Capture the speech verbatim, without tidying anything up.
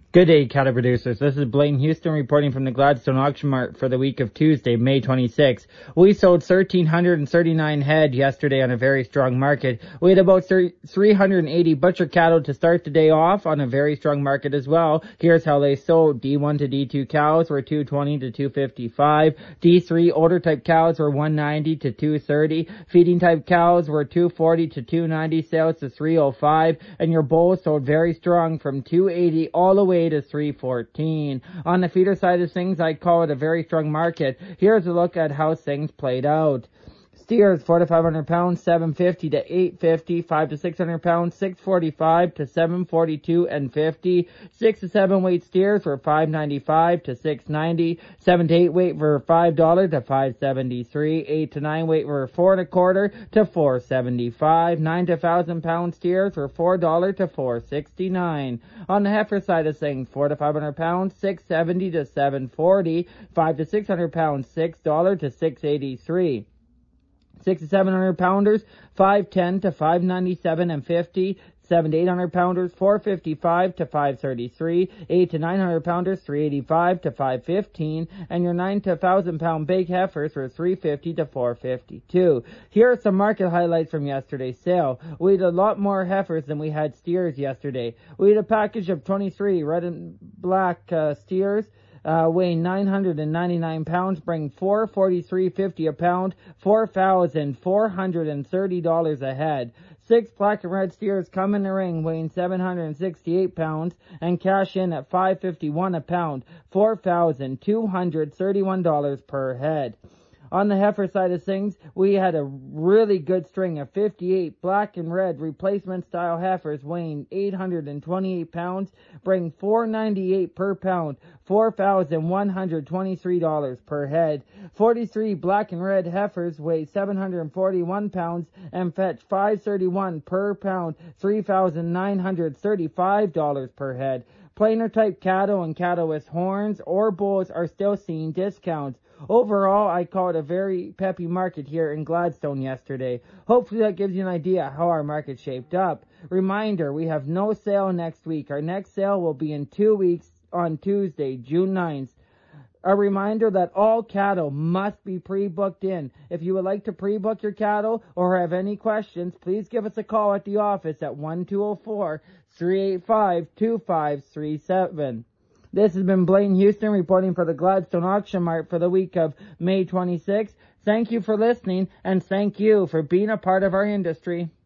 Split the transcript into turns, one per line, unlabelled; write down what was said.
Good day, cattle producers. This is Blaine Houston reporting from the Gladstone Auction Mart for the week of Tuesday, May twenty-sixth. We sold one thousand three hundred thirty-nine head yesterday on a very strong market. We had about three hundred eighty butcher cattle to start the day off on a very strong market as well. Here's how they sold. D one to D two cows were two twenty to two fifty-five. D three older type cows were one ninety to two thirty. Feeding type cows were two forty to two ninety. Sales to three oh five. And your bulls sold very strong from two eighty all the way to three fourteen. On the feeder side of things, I call it a very strong market. Here's a look at how things played out. Steers, four to five hundred pounds, seven fifty to eight fifty. five to six hundred pounds, six forty-five to seven forty-two and fifty. six to seven weight steers were five ninety-five to six ninety. seven to eight weight were five dollars to five seventy-three. eight to nine weight were four and a quarter to four seventy-five. nine to one thousand pound steers were four dollars to four sixty-nine. On the heifer side of things, four to five hundred pounds, six seventy to seven forty. five to six hundred pounds, six dollars to six eighty-three. Six to seven hundred pounders, five ten to five ninety-seven and fifty. Seven to eight hundred pounders, four fifty-five to five thirty-three. Eight to nine hundred pounders, three eighty-five to five fifteen. And your nine to thousand pound big heifers were three fifty to four fifty-two. Here are some market highlights from yesterday's sale. We had a lot more heifers than we had steers yesterday. We had a package of twenty-three red and black uh, steers. Uh, weighing nine hundred ninety-nine pounds, bring four forty-three fifty a pound, four thousand four hundred thirty dollars a head. Six black and red steers come in the ring weighing seven hundred sixty-eight pounds and cash in at five fifty-one a pound, four thousand two hundred thirty-one dollars per head. On the heifer side of things, we had a really good string of fifty-eight black and red replacement style heifers weighing eight hundred twenty-eight pounds, bring four ninety-eight per pound, four thousand one hundred twenty-three dollars per head. forty-three black and red heifers weigh seven hundred forty-one pounds and fetch five thirty-one per pound, three thousand nine hundred thirty-five dollars per head. Plainer type cattle and cattle with horns or bulls are still seeing discounts. Overall, I call it a very peppy market here in Gladstone yesterday. Hopefully that gives you an idea how our market shaped up. Reminder, we have no sale next week. Our next sale will be in two weeks on Tuesday, June ninth. A reminder that all cattle must be pre-booked in. If you would like to pre-book your cattle or have any questions, please give us a call at the office at one two zero four, three eight five, two five three seven. This has been Blaine Houston reporting for the Gladstone Auction Mart for the week of May twenty-sixth. Thank you for listening, and thank you for being a part of our industry.